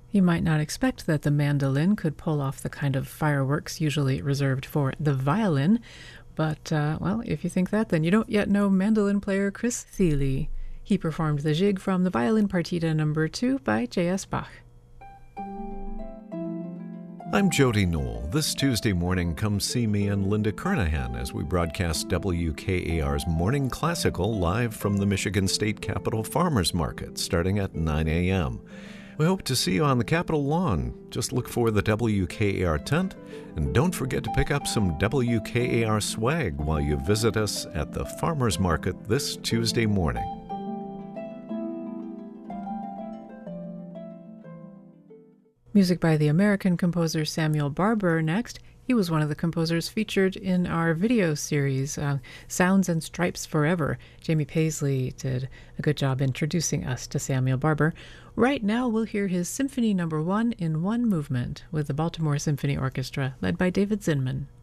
You might not expect that the mandolin could pull off the kind of fireworks usually reserved for the violin, but, well, if you think that, then you don't yet know mandolin player Chris Thile. He performed the jig from the Violin Partita No. 2 by J.S. Bach. I'm Jody Knoll. This Tuesday morning, come see me and Linda Kernahan as we broadcast WKAR's Morning Classical live from the Michigan State Capitol Farmers Market starting at 9 a.m. We hope to see you on the Capitol lawn. Just look for the WKAR tent, and don't forget to pick up some WKAR swag while you visit us at the Farmers Market this Tuesday morning. Music by the American composer Samuel Barber next. He was one of the composers featured in our video series, Sounds and Stripes Forever. Jamie Paisley did a good job introducing us to Samuel Barber. Right now we'll hear his Symphony No. 1 in one movement with the Baltimore Symphony Orchestra, led by David Zinman.